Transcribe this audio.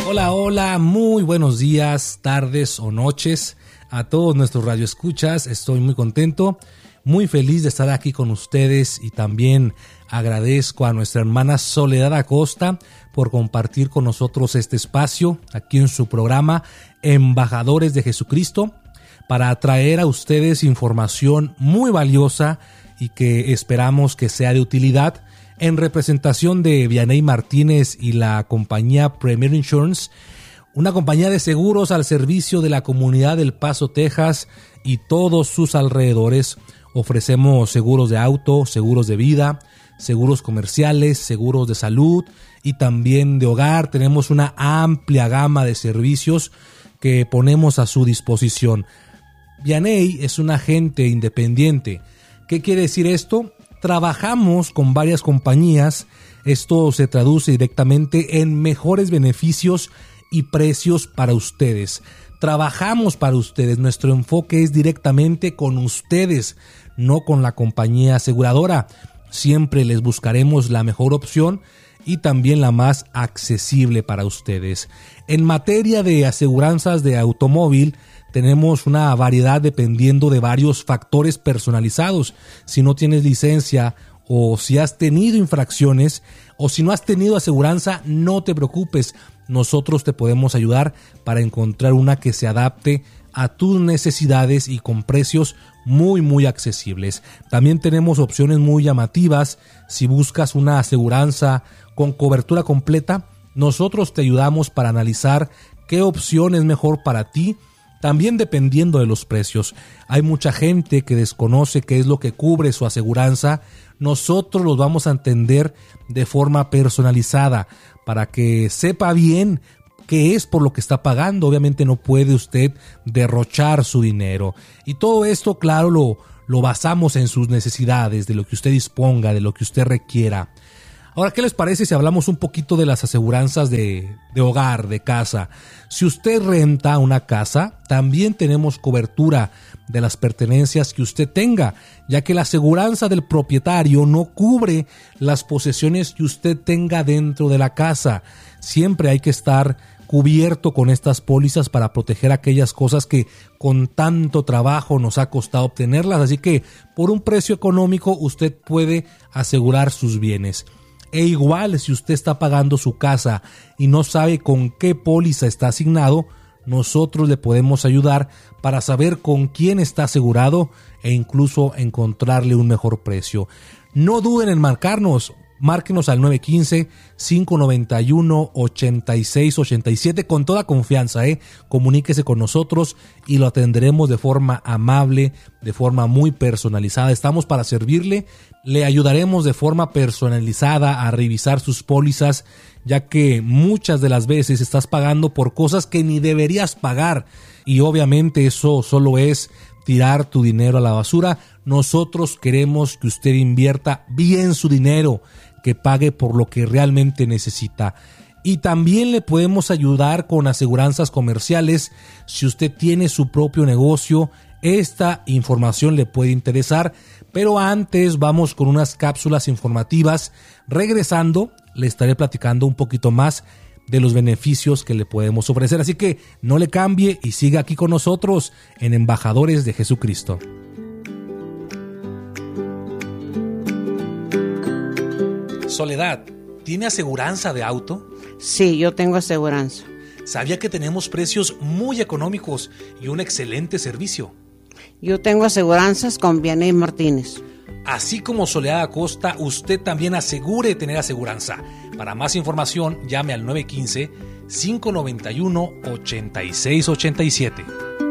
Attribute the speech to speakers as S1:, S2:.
S1: Hola, hola, muy buenos días, tardes o noches a todos nuestros radioescuchas. Estoy muy contento, muy feliz de estar aquí con ustedes y también agradezco a nuestra hermana Soledad Acosta por compartir con nosotros este espacio aquí en su programa Embajadores de Jesucristo para traer a ustedes información muy valiosa y que esperamos que sea de utilidad. En representación de Vianey Martínez y la compañía Premier Insurance, una compañía de seguros al servicio de la comunidad del Paso, Texas y todos sus alrededores, ofrecemos seguros de auto, seguros de vida, seguros comerciales, seguros de salud y también de hogar. Tenemos una amplia gama de servicios que ponemos a su disposición. Vianey es un agente independiente. ¿Qué quiere decir esto? Trabajamos con varias compañías. Esto se traduce directamente en mejores beneficios y precios para ustedes. Trabajamos para ustedes. Nuestro enfoque es directamente con ustedes, no con la compañía aseguradora. Siempre les buscaremos la mejor opción y también la más accesible para ustedes. En materia de aseguranzas de automóvil, tenemos una variedad dependiendo de varios factores personalizados. Si no tienes licencia o si has tenido infracciones o si no has tenido aseguranza, no te preocupes. Nosotros te podemos ayudar para encontrar una que se adapte a tus necesidades y con precios muy accesibles. También tenemos opciones muy llamativas. Si buscas una aseguranza con cobertura completa, nosotros te ayudamos para analizar qué opción es mejor para ti. También dependiendo de los precios. Hay mucha gente que desconoce qué es lo que cubre su aseguranza. Nosotros los vamos a entender de forma personalizada para que sepa bien qué es por lo que está pagando. Obviamente no puede usted derrochar su dinero. Y todo esto, claro, lo basamos en sus necesidades, de lo que usted disponga, de lo que usted requiera. Ahora, ¿qué les parece si hablamos un poquito de las aseguranzas de hogar, de casa? Si usted renta una casa, también tenemos cobertura de las pertenencias que usted tenga, ya que la aseguranza del propietario no cubre las posesiones que usted tenga dentro de la casa. Siempre hay que estar cubierto con estas pólizas para proteger aquellas cosas que con tanto trabajo nos ha costado obtenerlas. Así que por un precio económico usted puede asegurar sus bienes. E igual, si usted está pagando su casa y no sabe con qué póliza está asignado, nosotros le podemos ayudar para saber con quién está asegurado e incluso encontrarle un mejor precio. No duden en marcarnos. Márquenos al 915-591-8687 con toda confianza. Comuníquese con nosotros y lo atenderemos de forma amable, de forma muy personalizada. Estamos para servirle. Le ayudaremos de forma personalizada a revisar sus pólizas, ya que muchas de las veces estás pagando por cosas que ni deberías pagar. Y obviamente eso solo es tirar tu dinero a la basura. Nosotros queremos que usted invierta bien su dinero, que pague por lo que realmente necesita. Y también le podemos ayudar con aseguranzas comerciales. Si usted tiene su propio negocio, esta información le puede interesar. Pero antes vamos con unas cápsulas informativas. Regresando, le estaré platicando un poquito más de los beneficios que le podemos ofrecer. Así que no le cambie y siga aquí con nosotros en Embajadores de Jesucristo. Soledad, ¿tiene aseguranza de auto?
S2: Sí, yo tengo aseguranza.
S1: Sabía que tenemos precios muy económicos y un excelente servicio.
S2: Yo tengo aseguranzas con Vianey Martínez.
S1: Así como Soledad Acosta, usted también asegure tener aseguranza. Para más información, llame al 915-591-8687.